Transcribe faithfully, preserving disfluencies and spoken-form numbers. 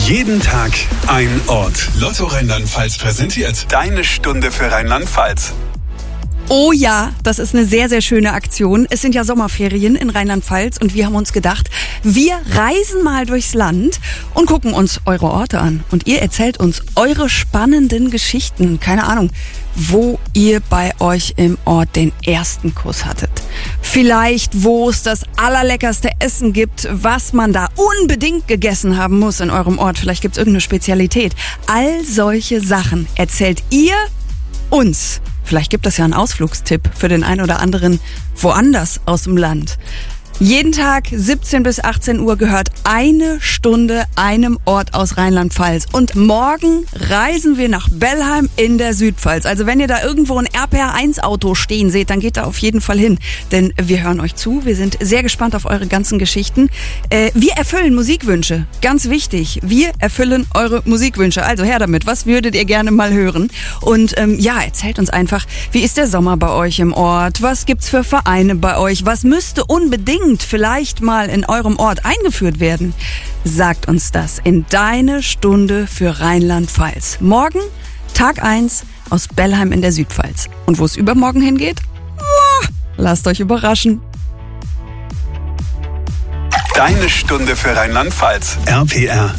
Jeden Tag ein Ort. Lotto Rheinland-Pfalz präsentiert deine Stunde für Rheinland-Pfalz. Oh ja, das ist eine sehr, sehr schöne Aktion. Es sind ja Sommerferien in Rheinland-Pfalz und wir haben uns gedacht, wir reisen mal durchs Land und gucken uns eure Orte an. Und ihr erzählt uns eure spannenden Geschichten. Keine Ahnung, wo ihr bei euch im Ort den ersten Kuss hattet. Vielleicht, wo es das allerleckerste Essen gibt, was man da unbedingt gegessen haben muss in eurem Ort. Vielleicht gibt es irgendeine Spezialität. All solche Sachen erzählt ihr uns. Vielleicht gibt es ja einen Ausflugstipp für den einen oder anderen woanders aus dem Land. Jeden Tag siebzehn bis achtzehn Uhr gehört eine Stunde einem Ort aus Rheinland-Pfalz. Und morgen reisen wir nach Bellheim in der Südpfalz. Also wenn ihr da irgendwo ein R P R eins Auto stehen seht, dann geht da auf jeden Fall hin. Denn wir hören euch zu. Wir sind sehr gespannt auf eure ganzen Geschichten. Äh, wir erfüllen Musikwünsche. Ganz wichtig. Wir erfüllen eure Musikwünsche. Also her damit. Was würdet ihr gerne mal hören? Und ähm, ja, erzählt uns einfach, wie ist der Sommer bei euch im Ort? Was gibt's für Vereine bei euch? Was müsste unbedingt vielleicht mal in eurem Ort eingeführt werden? Sagt uns das in deine Stunde für Rheinland-Pfalz. Morgen Tag eins aus Bellheim in der Südpfalz. Und wo es übermorgen hingeht? Lasst euch überraschen. Deine Stunde für Rheinland-Pfalz. R P R